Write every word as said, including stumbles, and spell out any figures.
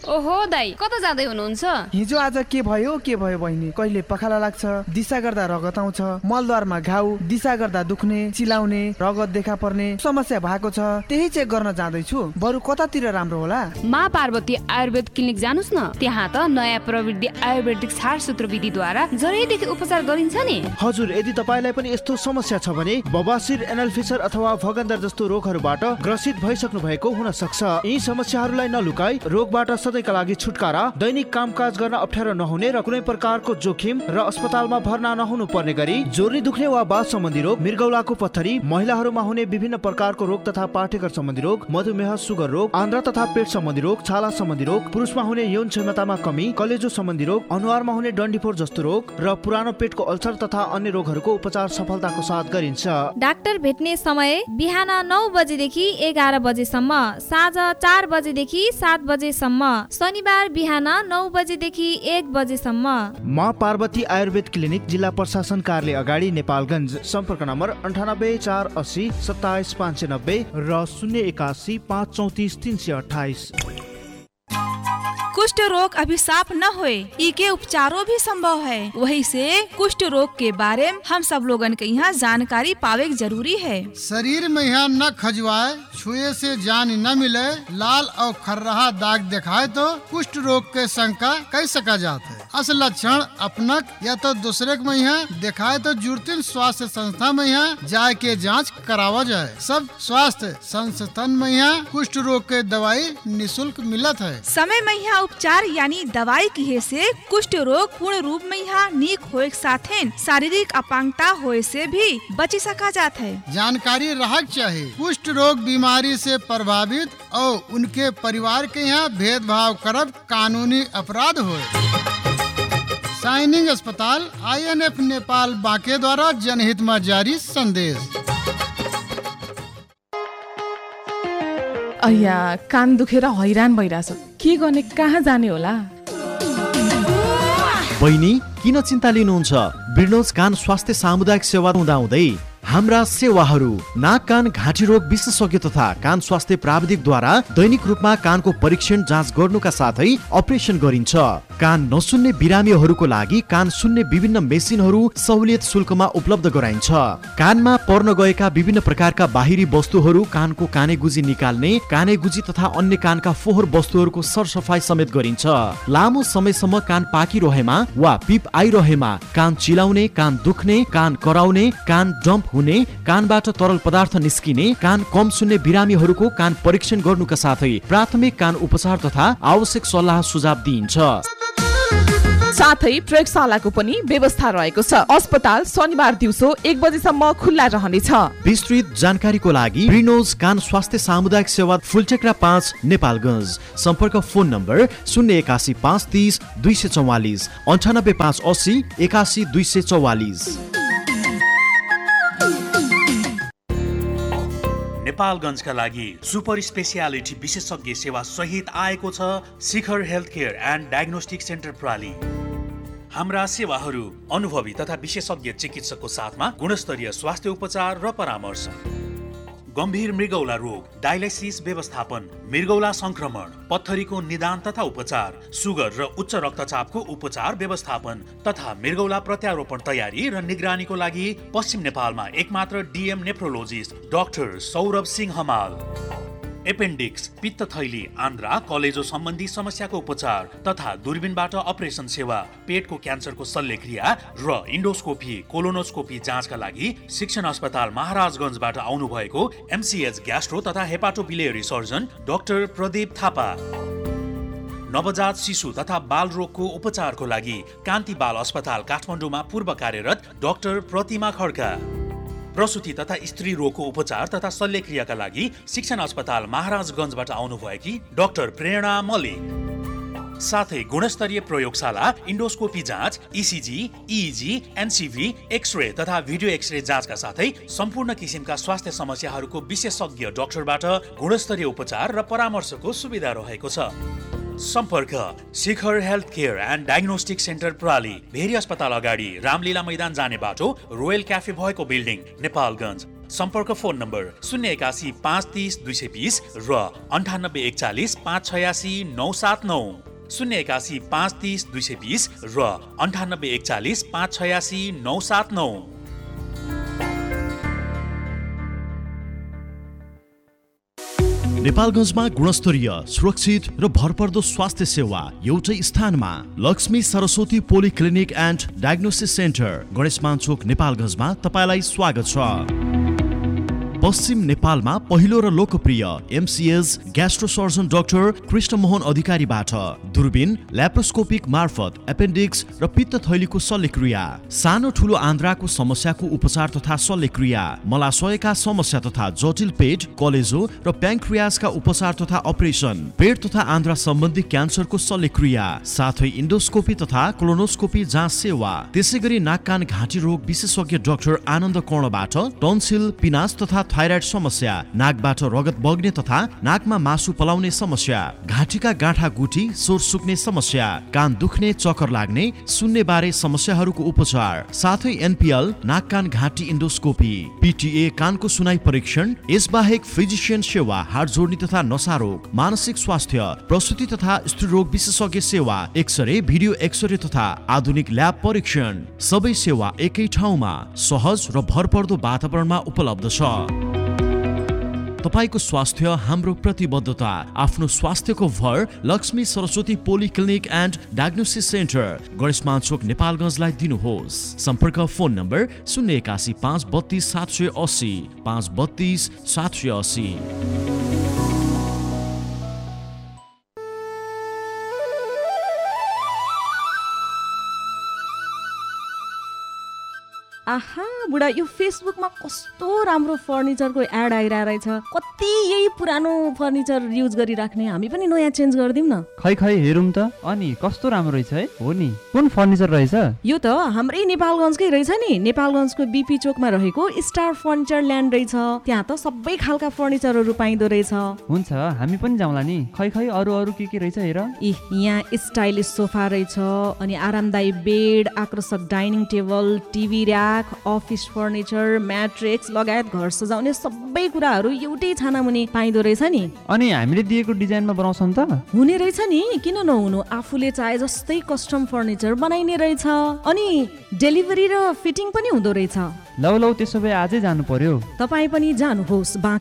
ओहो दाइ, कता जाँदै हुनुहुन्छ? हिजो आज के भयो के भयो बहिनी? कहिले पखाला लाग्छ, दिशा गर्दा रगत आउँछ, मलद्वारमा घाउ, दिशा गर्दा दुख्ने, चिलाउने, रगत देखा पर्ने समस्या भएको छ। त्यही चेक गर्न जाँदैछु। बरु कतातिर राम्रो होला? माँ पार्वती आयुर्वेद क्लिनिक जानुस् न। त्यहाँ त नयाँ प्रविधि आयुर्वेदिक छारसूत्र विधिद्वारा जरैदेखि उपचार गरिन्छ नि। हजुर, यदि तपाईलाई पनि यस्तो समस्या छ भने बबासिर, एनल फिसर अथवा भगन्दर जस्तो रोगहरूबाट ग्रसित भइसक्नु भएको हुन सक्छ। यी समस्याहरूलाई नलुकाई रोगबाट सधैँका लागि छुटकारा, दैनिक कामकाज गर्न अप्ठ्यारो नहुने र कुनै प्रकारको जोखिम र अस्पतालमा भर्ना नहुनु पर्ने गरी जोर्नी दुख्ने वा बाथ सम्बन्धी रोग, मृगौलाको पत्थरी, महिलाहरूमा हुने विभिन्न प्रकारको रोग तथा पाठेघर सम्बन्धी रोग, मधुमेह, सुगर रोग, आन्द्रा तथा पेट सम्बन्धी रोग, छाला सम्बन्धी रोग, पुरुषमा हुने यौन क्षमतामा कमी, कलेजो सम्बन्धी रोग, अनुहारमा हुने डन्डीफोर जस्तो रोग र पुरानो पेटको अल्सर तथा अन्य रोगहरूको उपचार सफलताको साथ गरिन्छ। डाक्टर भेट्ने समय बिहान नौ बजेदेखि एघार बजेसम्म, साँझ चार बजेदेखि सात बजेसम्म, शनिबार बिहान नौ बजेदेखि एक बजेसम्म। माँ पार्वती आयुर्वेद क्लिनिक, जिल्ला प्रशासन कार्यालय अगाडि, नेपालगञ्ज। सम्पर्क नम्बर अन्ठानब्बे चार अस्सी सत्ताइस पाँच सय नब्बे र शून्य एकासी पाँच चौतिस तीन सय अट्ठाइस। कुष्ठ रोग अभिशाप न होए, इके उपचारों भी संभव है। वही से कुष्ठ रोग के बारे में हम सब लोगन के यहाँ जानकारी पावे जरूरी है। शरीर में यहाँ न खजुआए, छुए से जान न मिले, लाल और खर्राहा दाग दिखाए तो कुष्ठ रोग के शंका कई सका जाता है। असल लक्षण अपनक या तो दूसरे के में यहाँ दिखाए तो जुर्तिन स्वास्थ्य संस्था में यहाँ जाए के जाँच करावा जाए। सब स्वास्थ्य संस्थान में यहाँ कुष्ठ रोग के दवाई निःशुल्क मिलत है। समय में यहाँ उपचार यानी दवाई किए से कुष्ठ रोग पूर्ण रूप में यहाँ नीक होए के साथे शारीरिक अपांगता होए से भी बची सका जाता है। जानकारी रहक चाहिए। कुष्ठ रोग बीमारी से प्रभावित और उनके परिवार के यहाँ भेदभाव करब कानूनी अपराध होए। साइनिंग अस्पताल, आई एन एफ नेपाल बांके द्वारा जनहित में जारी संदेश। अय्या, कान दुखेर हैरान भइरहेछ। के गर्ने, कहाँ जाने होला? बहिनी, किन चिन्ता लिनुहुन्छ? ब्रिनोज कान स्वास्थ्य सामुदायिक सेवा हुँदाहुँदै हाम्रा सेवाहरू नाक कान घाँटी रोग विशेषज्ञ तथा कान स्वास्थ्य प्राविधिकद्वारा दैनिक रूपमा कानको परीक्षण जाँच गर्नुका साथै अपरेसन गरिन्छ। कान नसुन्ने बिरामीहरूको लागि कान सुन्ने विभिन्न मेसिनहरू सहुलियत शुल्कमा उपलब्ध गराइन्छ। कानमा पर्न गएका विभिन्न प्रकारका बाहिरी वस्तुहरू, कानको कानेगुजी निकाल्ने, कानेगुजी तथा अन्य कानका फोहोर वस्तुहरूको सरसफाई समेत गरिन्छ। लामो समयसम्म कान पाकिरहेमा वा पिप आइरहेमा, कान चिलाउने, कान दुख्ने, कान कराउने, कान डम्प हुने, कानबाट तरल पदार्थ निस्किने, कान कम सुन्ने बिरामीहरूको कान परीक्षण गर्नुका साथै प्राथमिक कान उपचार तथा आवश्यक सल्लाह सुझाव दिइन्छ। साथै प्रयोगशालाको पनि व्यवस्था रहेको छ। अस्पताल शनिबार दिउँसो एक बजेसम्म खुल्ला रहनेछ। विस्तृत जानकारीको लागि ब्रिनोज कान स्वास्थ्य सामुदायिक सेवा फुलटेक्रा पाँच, नेपालगञ्ज। सम्पर्क फोन नम्बर शून्य एकासी पाँच तीस दुई सय चौवालिस, अन्ठानब्बे पाँच अस्सी एकासी दुई सय चौवालिस। नेपालगञ्जका लागि सुपर स्पेसियालिटी विशेषज्ञ सेवा सहित आएको छ शिखर health care and diagnostic centre प्राली। हाम्रा सेवाहरू अनुभवी तथा विशेषज्ञ चिकित्सकको साथमा गुणस्तरीय स्वास्थ्य उपचार र परामर्श, गम्भीर मृगौला रोग, डायलिसिस व्यवस्थापन, मृगौला संक्रमण, पत्थरीको निदान तथा उपचार, सुगर र उच्च रक्तचापको उपचार व्यवस्थापन तथा मृगौला प्रत्यारोपण तयारी र निगरानीको लागि पश्चिम नेपालमा एकमात्र DM nephrologist doctor Saurabh Singh Hamal. Appendix, पित्त थैली, आन्द्रा, कलेजो सम्बन्धी समस्याको उपचार तथा दूरबीनबाट अपरेसन सेवा, पेटको क्यान्सरको शल्यक्रिया र इन्डोस्कोपी, कोलोनोस्कोपी जाँचका लागि शिक्षण अस्पताल महाराजगञ्जबाट आउनु भएको एमसीएच ग्यास्ट्रो तथा हेपाटोबिलियरी सर्जन डाक्टर प्रदीप थापा। नवजात शिशु तथा बाल रोगको उपचारको लागि कान्ति बाल अस्पताल काठमाडौँमा पूर्व कार्यरत डाक्टर प्रतिमा खड्का। प्रसूति तथा स्त्री रोगको उपचार तथा शल्यक्रियाका लागि शिक्षण अस्पताल महाराजगञ्जबाट आउनुभएकी डाक्टर प्रेरणा मल्लिक। साथै गुणस्तरीय प्रयोगशाला, इन्डोस्कोपी जाँच, इसिजी, इइजी, एनसिभी, एक्सरे तथा भिडियो एक्सरे जाँचका साथै सम्पूर्ण किसिमका स्वास्थ्य समस्याहरूको विशेषज्ञ डाक्टरबाट गुणस्तरीय उपचार र परामर्शको सुविधा रहेको छ। सम्पर्क शिखर health care and diagnostic centre प्राली, very अस्पताल अगाडि रामलीला मैदान जाने बाटो, रोयल क्याफे भएको बिल्डिङ, नेपालगञ्ज। सम्पर्क फोन नम्बर शून्य एकासी पाँच तिस दुई सय बिस र अन्ठानब्बे एकचालिस पाँच छयासी नौ सात नौ शून्य एकासी पाँच तिस दुई सय बिस र अन्ठानब्बे एकचालिस पाँच छयासी नौ सात नौ। नेपालगञ्जमा गुणस्तरीय सुरक्षित र भरपर्दो स्वास्थ्य सेवा एउटै स्थानमा Lakshmi Saraswati polyclinic and diagnosis centre Ganeshman चोक नेपालगञ्जमा तपाईलाई स्वागत छ। पश्चिम नेपालमा पहिलो र लोकप्रिय MCS gastro surgeon doctor Krishnamohan अधिकारीबाट दूरबीन ल्याप्रोस्कोपिक मार्फत एपेन्डिक्स र पित्त थैलीको शल्यक्रिया, सानो ठुलो आन्द्राको समस्याको उपचार तथा शल्यक्रिया, मलाशयका समस्या तथा जटिल पेट, कलेजो र प्याङ्क्रियासका उपचार तथा अपरेसन, पेट तथा आन्द्रा सम्बन्धी क्यान्सरको शल्यक्रिया, साथै इन्डोस्कोपी तथा कोलोनोस्कोपी जाँच सेवा। त्यसै गरी नाक कान घाँटी रोग विशेषज्ञ डाक्टर आनन्द कर्णबाट टन्सिल, पिनास तथा थाइराइड समस्या, नाकबाट रगत बग्ने तथा नाकमा मासु पलाउने समस्या, घाँटीका गाँठा गुठी, स्वर सुक्ने समस्या, कान दुख्ने, चक्कर लाग्ने, सुन्ने बारे समस्याहरूको उपचार, साथै एनपीएल नाक कान घाँटी इन्डोस्कोपी, पीटीए कानको सुनाइ परीक्षण, यसबाहेक फिजिसियन सेवा, हाड जोड्ने तथा नसा रोग, मानसिक स्वास्थ्य, प्रसुति तथा स्त्री रोग विशेषज्ञ सेवा, एक्सरे, भिडियो एक्सरे तथा आधुनिक ल्याब परीक्षण, सबै सेवा एकै ठाउँमा सहज र भरपर्दो वातावरणमा उपलब्ध छ। तपाईको स्वास्थ्य हाम्रो प्रतिबद्धता। आफ्नो स्वास्थ्यको भर Lakshmi Saraswati polyclinic and diagnosis centre Ganeshman चोक नेपालगञ्जलाई दिनुहोस्। सम्पर्क फोन नम्बर शून्य एकासी पाँच बत्तीस सात सय अस्सी पाँच बत्तीस सात सय अस्सी। आहा बुढा, यो फेसबुकमा कस्तो राम्रो फर्निचरको एड आइरहेको रहेछ। कति यही पुरानो फर्निचर युज गरिराख्ने, हामी पनि नयाँ चेन्ज गरिदिउँ न। खै खै हेरौँ त। अनि कस्तो राम्रो रहेछ है। हो नि, कुन फर्निचर रहेछ यो? त हाम्रै नेपालगञ्जकै रहेछ नि। नेपालगञ्जको बीपी चोकमा रहेको स्टार फर्निचर ल्यान्ड रहेछ। त्यहाँ त सबै खालका फर्निचरहरू पाइँदो रहेछ। हुन्छ, हामी पनि जाउँला नि। खै खै अरू अरू के के रहेछ हेर। इ यहाँ स्टाइलिस सोफा रहेछ, अनि आरामदायी बेड, आकर्षक dining table, TV rack, office furniture, matrix लगायत घर सजाउने सबै कुराहरू एउटै छाना मुनि पाइँदो रहेछ नि। अनि हामीले दिएको डिजाइनमा बनाउँछौँ त? हुने रहेछ नि, किन नहुनु। आफूले चाहे जस्तै कस्टम फर्निचर बनाइने रहेछ, अनि डेलिभरी र फिटिङ पनि हुँदो रहेछ। लौ लौ त्यसो भए आजै जानु पर्यो। तपाईँ पनि जानुहोस्।